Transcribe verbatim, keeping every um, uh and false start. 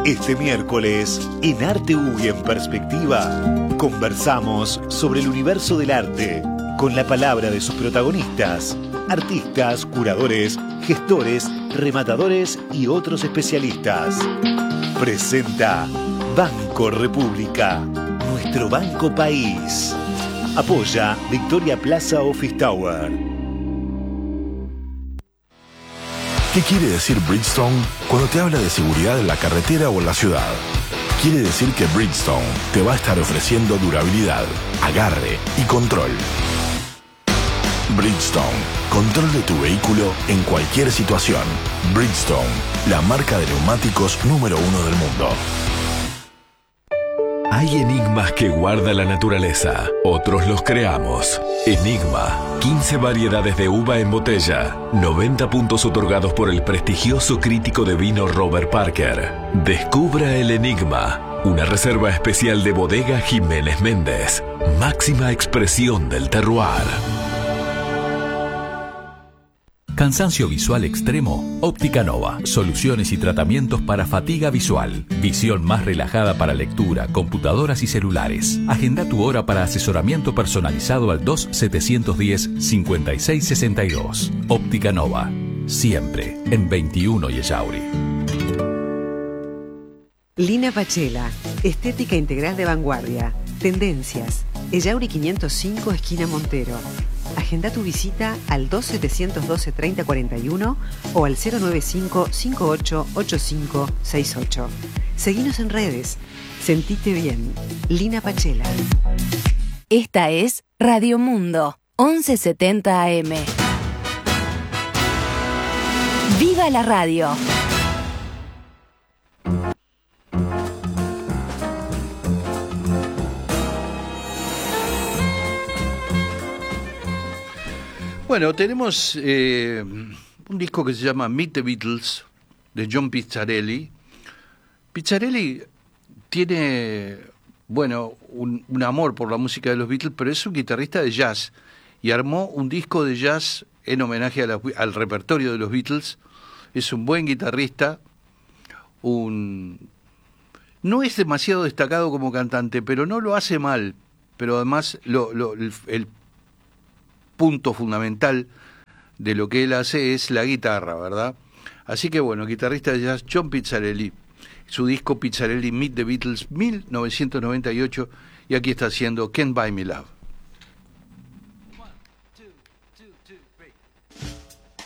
Este miércoles, en Arte U y en Perspectiva, conversamos sobre el universo del arte, con la palabra de sus protagonistas, artistas, curadores, gestores, rematadores y otros especialistas. Presenta Banco República, nuestro banco país. Apoya Victoria Plaza Office Tower. ¿Qué quiere decir Bridgestone cuando te habla de seguridad en la carretera o en la ciudad? Quiere decir que Bridgestone te va a estar ofreciendo durabilidad, agarre y control. Bridgestone, control de tu vehículo en cualquier situación. Bridgestone, la marca de neumáticos número uno del mundo. Hay enigmas que guarda la naturaleza, otros los creamos. Enigma, quince variedades de uva en botella, noventa puntos otorgados por el prestigioso crítico de vino Robert Parker. Descubra el enigma, una reserva especial de Bodega Jiménez Méndez, máxima expresión del terroir. Cansancio visual extremo, Óptica Nova. Soluciones y tratamientos para fatiga visual. Visión más relajada para lectura, computadoras y celulares. Agenda tu hora para asesoramiento personalizado al dos setecientos diez cincuenta y seis sesenta y dos. Óptica Nova. Siempre en veintiuno y Ellauri. Lina Pachela. Estética integral de vanguardia. Tendencias. Ellauri quinientos cinco, esquina Montero. Agenda tu visita al dos setecientos doce treinta cuarenta y uno o al cero noventa y cinco cincuenta y ocho ochenta y cinco sesenta y ocho. Seguinos en redes. Sentite bien. Lina Pachela. Esta es Radio Mundo, once setenta A M. ¡Viva la radio! Bueno, tenemos eh, un disco que se llama Meet the Beatles, de John Pizzarelli. Pizzarelli tiene, bueno, un, un amor por la música de los Beatles, pero es un guitarrista de jazz, y armó un disco de jazz en homenaje a la, al repertorio de los Beatles. Es un buen guitarrista, un no es demasiado destacado como cantante, pero no lo hace mal, pero además lo, lo, el, el punto fundamental de lo que él hace es la guitarra, ¿verdad? Así que bueno, guitarrista de jazz John Pizzarelli, su disco Pizzarelli Meet the Beatles mil novecientos noventa y ocho, y aquí está haciendo Can't Buy Me Love.